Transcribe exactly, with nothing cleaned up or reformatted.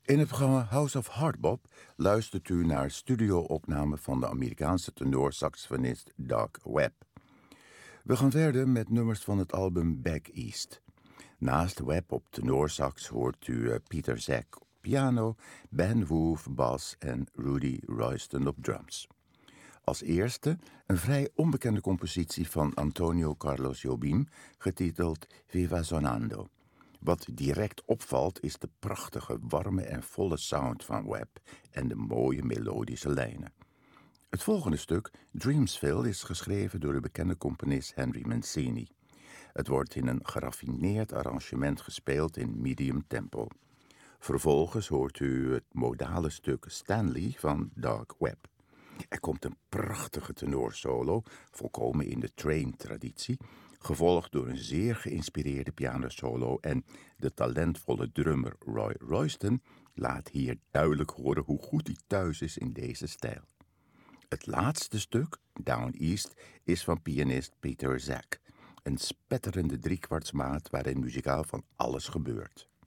In het programma House of Hardbop luistert u naar studio-opname van de Amerikaanse tenorsaxofonist Doug Webb. We gaan verder met nummers van het album Back East. Naast Webb op tenorsax hoort u uh, Peter Zak op piano, Ben Woof bas en Rudy Royston op drums. Als eerste een vrij onbekende compositie van Antonio Carlos Jobim, getiteld Viva Sonando. Wat direct opvalt is de prachtige, warme en volle sound van Webb en de mooie melodische lijnen. Het volgende stuk, Dreamsville, is geschreven door de bekende componist Henry Mancini. Het wordt in een geraffineerd arrangement gespeeld in medium tempo. Vervolgens hoort u het modale stuk Stanley van Doug Webb. Er komt een prachtige tenorsolo, volkomen in de Train-traditie, gevolgd door een zeer geïnspireerde pianosolo en de talentvolle drummer Roy Royston laat hier duidelijk horen hoe goed hij thuis is in deze stijl. Het laatste stuk, Down East, is van pianist Peter Zak, een spetterende driekwartsmaat waarin muzikaal van alles gebeurt.